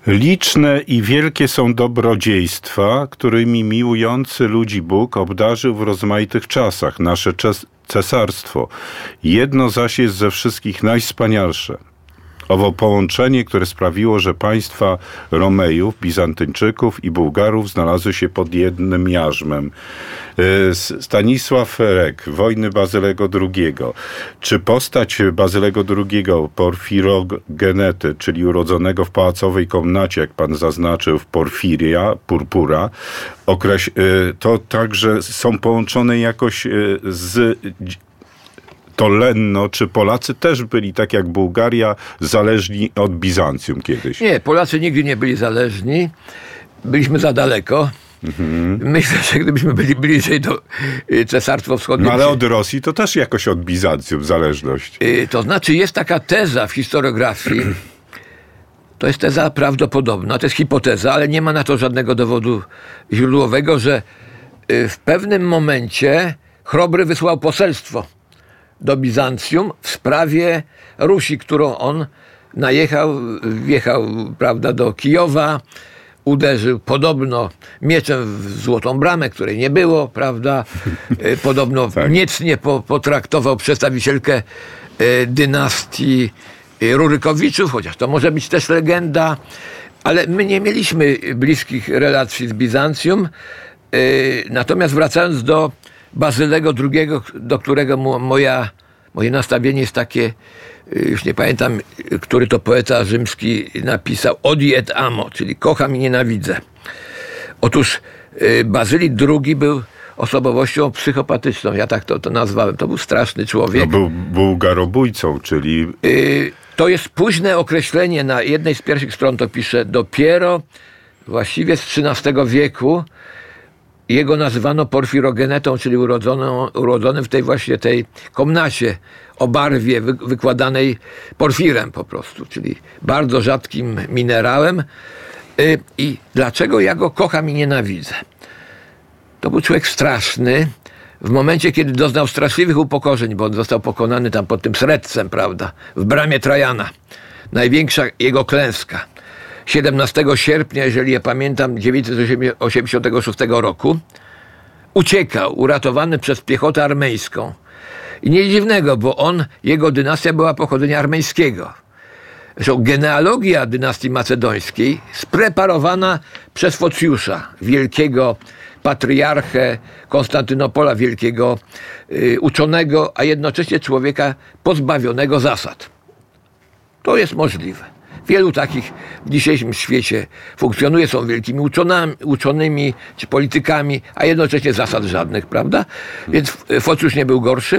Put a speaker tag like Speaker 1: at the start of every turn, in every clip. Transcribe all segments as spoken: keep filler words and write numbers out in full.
Speaker 1: Liczne i wielkie są dobrodziejstwa, którymi miłujący ludzi Bóg obdarzył w rozmaitych czasach nasze cesarstwo. Jedno zaś jest ze wszystkich najwspanialsze. Owo połączenie, które sprawiło, że państwa Romejów, Bizantyńczyków i Bułgarów znalazły się pod jednym jarzmem. Stanisław Rek, wojny Bazylego drugiego. Czy postać Bazylego drugiego, Porfirogenety, czyli urodzonego w pałacowej komnacie, jak pan zaznaczył, w Porfiria, purpura, okreś- to także są połączone jakoś z... To Lenno, czy Polacy też byli, tak jak Bułgaria, zależni od Bizancjum kiedyś?
Speaker 2: Nie, Polacy nigdy nie byli zależni. Byliśmy za daleko. Mhm. Myślę, że gdybyśmy byli bliżej do Cesarstwa Wschodniego...
Speaker 1: No ale od Rosji to też jakoś od Bizancjum zależność.
Speaker 2: To znaczy jest taka teza w historiografii, to jest teza prawdopodobna, to jest hipoteza, ale nie ma na to żadnego dowodu źródłowego, że w pewnym momencie Chrobry wysłał poselstwo do Bizancjum w sprawie Rusi, którą on najechał, wjechał, prawda, do Kijowa, uderzył podobno mieczem w Złotą Bramę, której nie było, prawda, podobno tak. niecnie po, potraktował przedstawicielkę e, dynastii Rurykowiczów, chociaż to może być też legenda, ale my nie mieliśmy bliskich relacji z Bizancjum, e, natomiast wracając do Bazylego drugiego, do którego moja, moje nastawienie jest takie, już nie pamiętam, który to poeta rzymski napisał, odi et amo, czyli kocham i nienawidzę. Otóż Bazyli drugi był osobowością psychopatyczną, ja tak to, to nazwałem, to był straszny człowiek.
Speaker 1: No, był bułgarobójcą, czyli...
Speaker 2: To jest późne określenie, na jednej z pierwszych stron to pisze, dopiero właściwie z trzynastego wieku jego nazywano Porfirogenetą, czyli urodzoną, urodzonym w tej właśnie tej komnacie o barwie wy, wykładanej porfirem po prostu, czyli bardzo rzadkim minerałem. Yy, I dlaczego ja go kocham i nienawidzę? To był człowiek straszny. W momencie, kiedy doznał straszliwych upokorzeń, bo on został pokonany tam pod tym Sreccem, prawda, w bramie Trajana. Największa jego klęska. siedemnastego sierpnia, jeżeli ja pamiętam, dziewięćset osiemdziesiątego szóstego roku, uciekał, uratowany przez piechotę armeńską. I nie dziwnego, bo on, jego dynastia była pochodzenia armeńskiego. Zresztą genealogia dynastii macedońskiej spreparowana przez Focjusza, wielkiego patriarchę Konstantynopola, wielkiego y, uczonego, a jednocześnie człowieka pozbawionego zasad. To jest możliwe. Wielu takich w dzisiejszym świecie funkcjonuje, są wielkimi uczonami, uczonymi czy politykami, a jednocześnie zasad żadnych, prawda? Więc Focjusz nie był gorszy.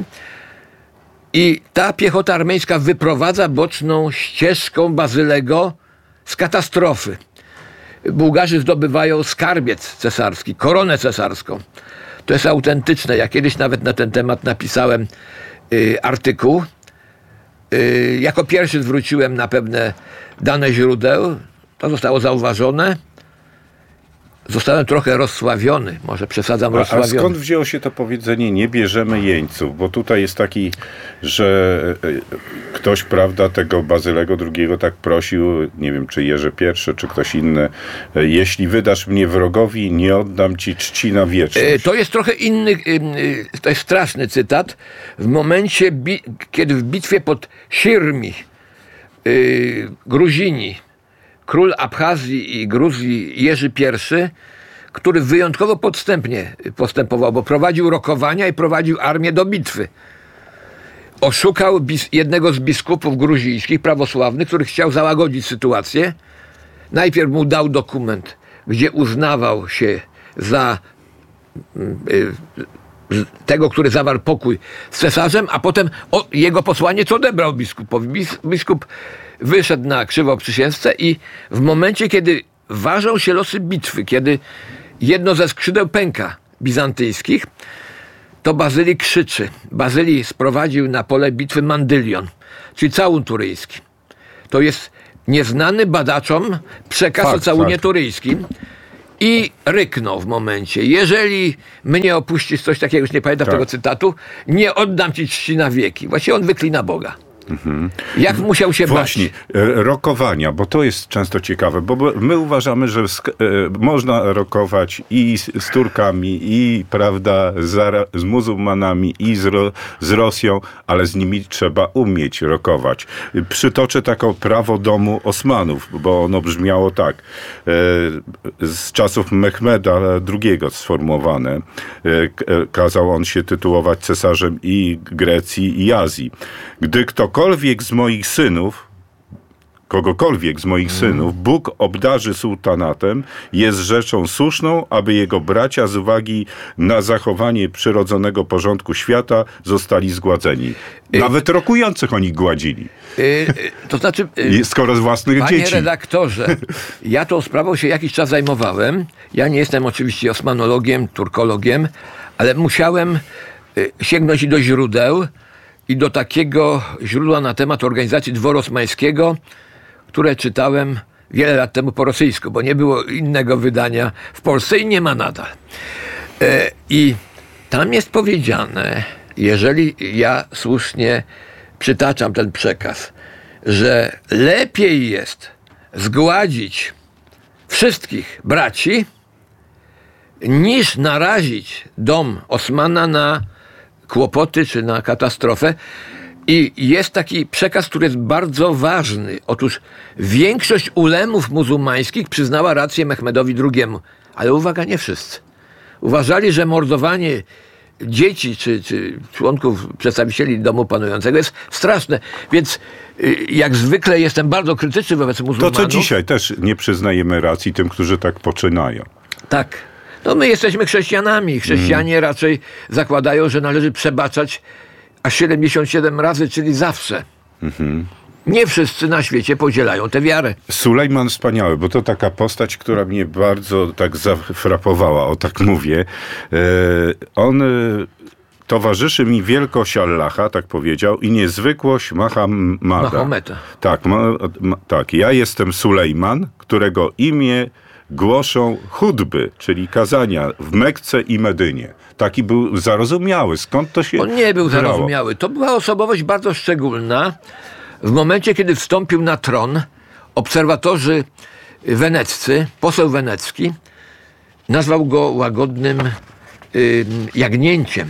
Speaker 2: I ta piechota armeńska wyprowadza boczną ścieżką Bazylego z katastrofy. Bułgarzy zdobywają skarbiec cesarski, koronę cesarską. To jest autentyczne. Ja kiedyś nawet na ten temat napisałem y, artykuł. Y, jako pierwszy zwróciłem na pewne dane źródeł. To zostało zauważone. Zostałem trochę rozsławiony, może przesadzam,
Speaker 1: a,
Speaker 2: rozsławiony.
Speaker 1: A skąd wzięło się to powiedzenie, nie bierzemy jeńców? Bo tutaj jest taki, że ktoś, prawda, tego Bazylego drugiego tak prosił, nie wiem, czy Jerzy pierwszy, czy ktoś inny, jeśli wydasz mnie wrogowi, nie oddam ci czci na wieczność.
Speaker 2: To jest trochę inny, to jest straszny cytat. W momencie, kiedy w bitwie pod Sirmi Gruzini, król Abchazji i Gruzji Jerzy pierwszy, który wyjątkowo podstępnie postępował, bo prowadził rokowania i prowadził armię do bitwy. Oszukał bis- jednego z biskupów gruzijskich, prawosławnych, który chciał załagodzić sytuację. Najpierw mu dał dokument, gdzie uznawał się za y, tego, który zawarł pokój z cesarzem, a potem o, jego posłaniec odebrał biskupowi. Bis, biskup wyszedł na krzywoprzysięzce i w momencie, kiedy ważą się losy bitwy, kiedy jedno ze skrzydeł pęka bizantyjskich, to Bazyli krzyczy. Bazyli sprowadził na pole bitwy mandylion, czyli całun turyjski. To jest nieznany badaczom przekaz fakt, o całunie fakt. turyjskim. I ryknął w momencie, jeżeli mnie opuścisz, coś takiego, już nie pamiętam tak. tego cytatu, nie oddam ci czci na wieki. Właściwie on wyklina Boga. Mhm. Jak musiał się
Speaker 1: Właśnie,
Speaker 2: bać?
Speaker 1: rokowania, bo to jest często ciekawe, bo my uważamy, że sk- można rokować i z, z Turkami, i prawda, z, z muzułmanami, i z, Ro- z Rosją, ale z nimi trzeba umieć rokować. Przytoczę taką prawo domu Osmanów, bo ono brzmiało tak, z czasów Mehmeda drugiego sformułowane. Kazał on się tytułować cesarzem i Grecji, i Azji. Gdy ktokolwiek z moich synów, kogokolwiek z moich synów Bóg obdarzy sułtanatem, jest rzeczą słuszną, aby jego bracia z uwagi na zachowanie przyrodzonego porządku świata zostali zgładzeni. Nawet rokujących oni gładzili.
Speaker 2: Yy, to znaczy...
Speaker 1: Yy, skoro z własnych
Speaker 2: panie
Speaker 1: dzieci.
Speaker 2: Panie redaktorze, ja tą sprawą się jakiś czas zajmowałem. Ja nie jestem oczywiście osmanologiem, turkologiem, ale musiałem yy, sięgnąć do źródeł i do takiego źródła na temat organizacji Dworu Osmańskiego, które czytałem wiele lat temu po rosyjsku, bo nie było innego wydania w Polsce i nie ma nadal. E, I tam jest powiedziane, jeżeli ja słusznie przytaczam ten przekaz, że lepiej jest zgładzić wszystkich braci, niż narazić dom Osmana na kłopoty czy na katastrofę. I jest taki przekaz, który jest bardzo ważny. Otóż większość ulemów muzułmańskich przyznała rację Mehmedowi drugiemu. Ale uwaga, nie wszyscy. Uważali, że mordowanie dzieci czy, czy członków, przedstawicieli domu panującego jest straszne. Więc jak zwykle jestem bardzo krytyczny wobec muzułmanów.
Speaker 1: To co dzisiaj też nie przyznajemy racji tym, którzy tak poczynają.
Speaker 2: Tak. No my jesteśmy chrześcijanami. Chrześcijanie mm. raczej zakładają, że należy przebaczać aż siedemdziesiąt siedem razy, czyli zawsze. Mhm. Nie wszyscy na świecie podzielają tę wiarę.
Speaker 1: Sulejman wspaniały, bo to taka postać, która mnie bardzo tak zafrapowała, o tak mówię. E, on e, towarzyszy mi wielkość Allaha, tak powiedział, i niezwykłość Mahamada.
Speaker 2: Mahometa.
Speaker 1: Tak, ma, ma, tak, ja jestem Sulejman, którego imię głoszą hudby, czyli kazania w Mekce i Medynie. Taki był zarozumiały. Skąd to się
Speaker 2: On nie był
Speaker 1: brało?
Speaker 2: zarozumiały. To była osobowość bardzo szczególna. W momencie, kiedy wstąpił na tron, obserwatorzy weneccy, poseł wenecki, nazwał go łagodnym y, jagnięciem.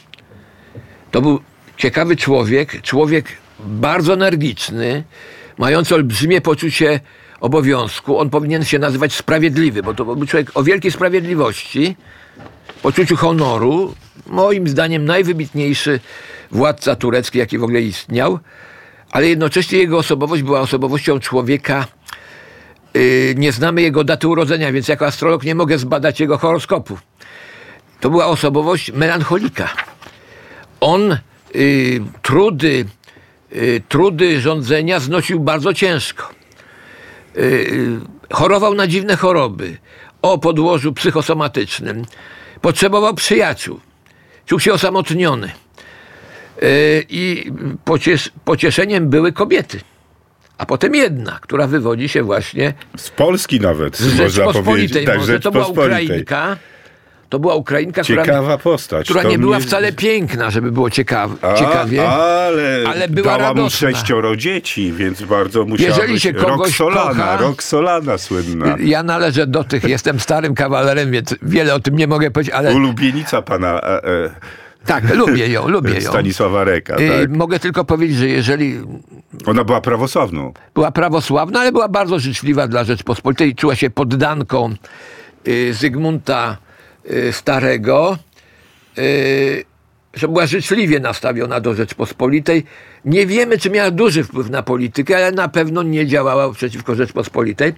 Speaker 2: To był ciekawy człowiek, człowiek bardzo energiczny, mający olbrzymie poczucie obowiązku. On powinien się nazywać sprawiedliwy, bo to był człowiek o wielkiej sprawiedliwości, poczuciu honoru. Moim zdaniem najwybitniejszy władca turecki, jaki w ogóle istniał, ale jednocześnie jego osobowość była osobowością człowieka. Yy, nie znamy jego daty urodzenia, więc jako astrolog nie mogę zbadać jego horoskopu. To była osobowość melancholika. On yy, trudy, yy, trudy rządzenia znosił bardzo ciężko. Yy, chorował na dziwne choroby o podłożu psychosomatycznym. Potrzebował przyjaciół. Czuł się osamotniony. Yy, I pociesz- pocieszeniem były kobiety. A potem jedna, która wywodzi się właśnie
Speaker 1: z Polski nawet,
Speaker 2: z Rzeczpospolitej.
Speaker 1: Tak,
Speaker 2: może to była Ukrainka. To była Ukrainka,
Speaker 1: Ciekawa
Speaker 2: która,
Speaker 1: postać.
Speaker 2: która
Speaker 1: to
Speaker 2: nie była
Speaker 1: mnie...
Speaker 2: wcale piękna, żeby było ciekawe,
Speaker 1: A,
Speaker 2: ciekawie.
Speaker 1: Ale,
Speaker 2: ale była
Speaker 1: dała mu
Speaker 2: radosna.
Speaker 1: sześcioro dzieci, więc bardzo musiała
Speaker 2: Jeżeli
Speaker 1: być
Speaker 2: się kogoś
Speaker 1: Roxolana,
Speaker 2: kocha,
Speaker 1: Roxolana słynna.
Speaker 2: Ja należę do tych, jestem starym kawalerem, więc wiele o tym nie mogę powiedzieć, ale...
Speaker 1: Ulubienica pana... E, e,
Speaker 2: tak, lubię ją, lubię ją.
Speaker 1: Stanisława Reka,
Speaker 2: I
Speaker 1: tak.
Speaker 2: mogę tylko powiedzieć, że jeżeli...
Speaker 1: Ona była prawosławną.
Speaker 2: Była prawosławna, ale była bardzo życzliwa dla Rzeczpospolitej. Czuła się poddanką y, Zygmunta y, Starego, y, że była życzliwie nastawiona do Rzeczpospolitej. Nie wiemy, czy miała duży wpływ na politykę, ale na pewno nie działała przeciwko Rzeczpospolitej.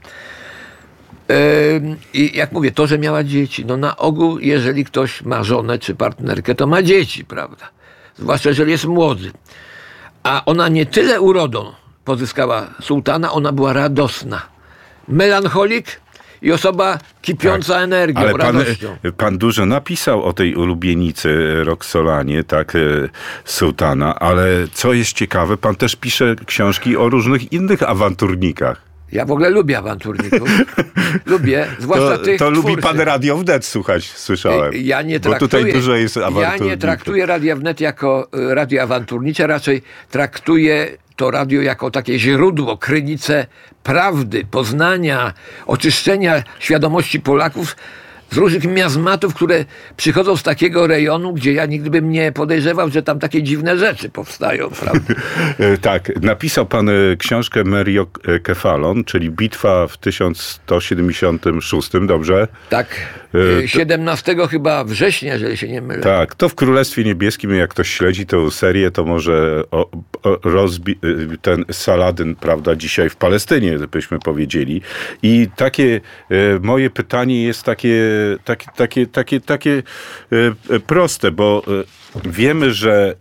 Speaker 2: I jak mówię, to, że miała dzieci, no na ogół, jeżeli ktoś ma żonę czy partnerkę, to ma dzieci, prawda? Zwłaszcza, jeżeli jest młody. A ona nie tyle urodą pozyskała sułtana, ona była radosna. Melancholik i osoba kipiąca tak, energią,
Speaker 1: ale pan,
Speaker 2: radością.
Speaker 1: Pan dużo napisał o tej ulubienicy Roxolanie, tak, sułtana, ale co jest ciekawe, pan też pisze książki o różnych innych awanturnikach.
Speaker 2: Ja w ogóle lubię awanturników. Lubię, zwłaszcza
Speaker 1: to,
Speaker 2: tych
Speaker 1: To
Speaker 2: twórczych.
Speaker 1: lubi pan Radio Wnet słuchać, słyszałem.
Speaker 2: Ja nie
Speaker 1: bo
Speaker 2: traktuję,
Speaker 1: tutaj dużo jest awanturników.
Speaker 2: Ja nie traktuję Radia Wnet jako radio awanturnicze, raczej traktuję to radio jako takie źródło, krynice prawdy, poznania, oczyszczenia świadomości Polaków z różnych miazmatów, które przychodzą z takiego rejonu, gdzie ja nigdy bym nie podejrzewał, że tam takie dziwne rzeczy powstają, prawda?
Speaker 1: Tak, napisał pan książkę Meriokefalon, czyli bitwa w tysiąc sto siedemdziesiątym szóstym, dobrze?
Speaker 2: Tak, siedemnastego chyba września, jeżeli się nie mylę.
Speaker 1: Tak, to w Królestwie Niebieskim, jak ktoś śledzi tę serię, to może o, o, rozbi- ten Saladyn, prawda, dzisiaj w Palestynie, byśmy powiedzieli. I takie e, moje pytanie jest takie Takie, takie, takie, takie e, proste, bo e, wiemy, że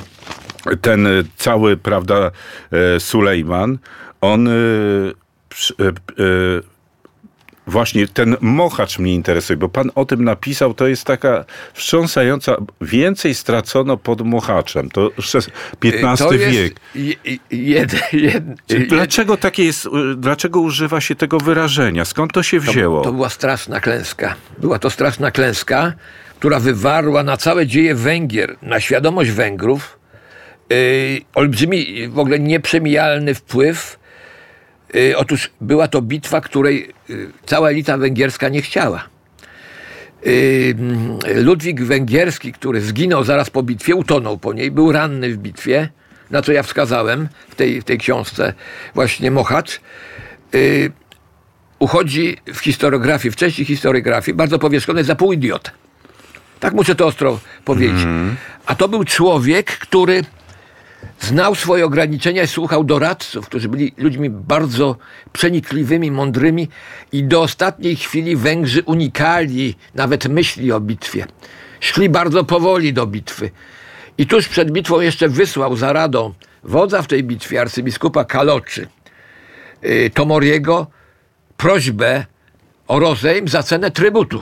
Speaker 1: ten cały, prawda, e, Sulejman, on e, e, e, właśnie ten Mochacz mnie interesuje, bo pan o tym napisał, to jest taka wstrząsająca, więcej stracono pod Mochaczem, to piętnasty wiek.
Speaker 2: Jed, jed, jed,
Speaker 1: dlaczego takie jest, dlaczego używa się tego wyrażenia? Skąd to się wzięło?
Speaker 2: To, to była straszna klęska. Była to straszna klęska, która wywarła na całe dzieje Węgier, na świadomość Węgrów, yy, olbrzymi, w ogóle nieprzemijalny wpływ. Yy, otóż była to bitwa, której yy, cała elita węgierska nie chciała. Yy, Ludwik Węgierski, który zginął zaraz po bitwie, utonął po niej, był ranny w bitwie, na co ja wskazałem w tej, w tej książce właśnie Mochacz, yy, uchodzi w historiografii, w części historiografii, bardzo powierzchownej za pół idiotę. Tak muszę to ostro powiedzieć. Mm. A to był człowiek, który znał swoje ograniczenia i słuchał doradców, którzy byli ludźmi bardzo przenikliwymi, mądrymi i do ostatniej chwili Węgrzy unikali nawet myśli o bitwie. Szli bardzo powoli do bitwy. I tuż przed bitwą jeszcze wysłał za radą wodza w tej bitwie, arcybiskupa Kaloczy, yy, Tomoriego, prośbę o rozejm za cenę trybutu.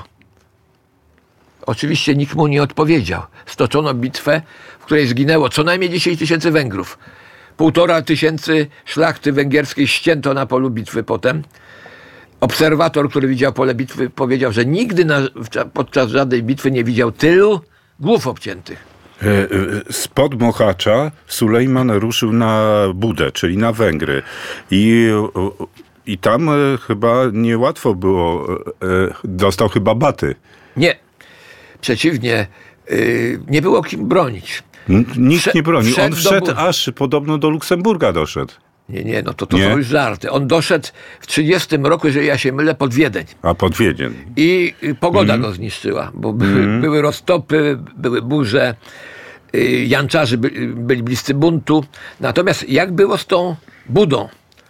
Speaker 2: Oczywiście nikt mu nie odpowiedział. Stoczono bitwę, w której zginęło co najmniej dziesięć tysięcy Węgrów. Półtora tysięcy szlachty węgierskiej ścięto na polu bitwy potem. Obserwator, który widział pole bitwy, powiedział, że nigdy na, podczas żadnej bitwy nie widział tylu głów obciętych.
Speaker 1: Spod Mochacza Sulejman ruszył na Budę, czyli na Węgry. I... I tam e, chyba niełatwo było, e, dostał chyba baty. Nie,
Speaker 2: przeciwnie, e, nie było kim bronić.
Speaker 1: N- nikt
Speaker 2: Prze-
Speaker 1: nie bronił. On wszedł
Speaker 2: do...
Speaker 1: aż podobno do Luksemburga doszedł.
Speaker 2: Nie, nie, no to, to
Speaker 1: nie?
Speaker 2: są już żarty. On doszedł w trzydziestym roku, jeżeli ja się mylę, pod Wiedeń.
Speaker 1: A pod Wiedeń.
Speaker 2: I pogoda mm. go zniszczyła, bo były, mm. były roztopy, były burze, janczarzy by, byli bliscy buntu. Natomiast jak było z tą Budą?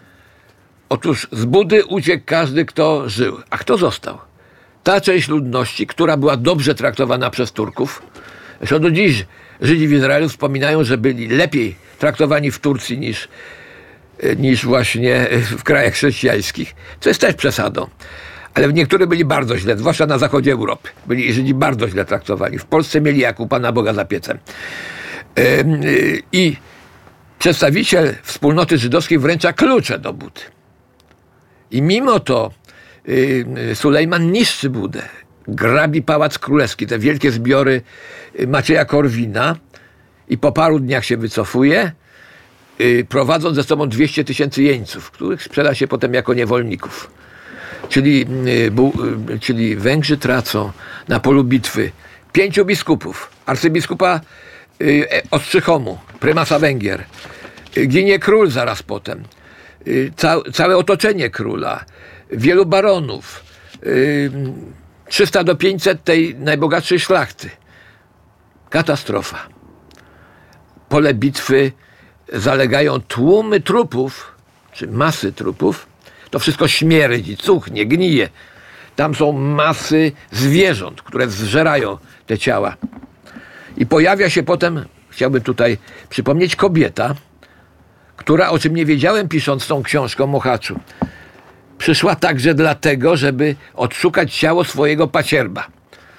Speaker 2: Otóż z Budy uciekł każdy, kto żył. A kto został? Ta część ludności, która była dobrze traktowana przez Turków. Zresztą do dziś Żydzi w Izraelu wspominają, że byli lepiej traktowani w Turcji niż, niż właśnie w krajach chrześcijańskich. Co jest też przesadą. Ale niektórzy byli bardzo źle, zwłaszcza na zachodzie Europy. Byli Żydzi bardzo źle traktowani. W Polsce mieli jak u Pana Boga za piecem. I przedstawiciel wspólnoty żydowskiej wręcza klucze do Budy. I mimo to y, Sulejman niszczy Budę, grabi Pałac Królewski, te wielkie zbiory Macieja Korwina i po paru dniach się wycofuje, y, prowadząc ze sobą dwieście tysięcy jeńców, których sprzeda się potem jako niewolników. Czyli, y, bu, y, czyli Węgrzy tracą na polu bitwy pięciu biskupów, arcybiskupa y, Ostrzychomu, prymasa Węgier, y, ginie król zaraz potem. Ca- całe otoczenie króla, wielu baronów, yy, trzysta do pięciuset tej najbogatszej szlachty. Katastrofa. Pole bitwy zalegają tłumy trupów, czy masy trupów. To wszystko śmierdzi, cuchnie, gnije. Tam są masy zwierząt, które zżerają te ciała. I pojawia się potem, chciałbym tutaj przypomnieć, kobieta, która, o czym nie wiedziałem pisząc tą książkę o Mochaczu, przyszła także dlatego, żeby odszukać ciało swojego pacierba.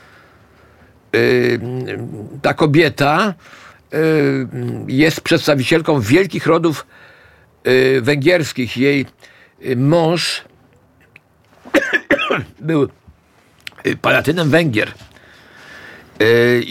Speaker 2: Yy, ta kobieta yy, jest przedstawicielką wielkich rodów yy, węgierskich. Jej yy, mąż był yy, palatynem Węgier. Yy,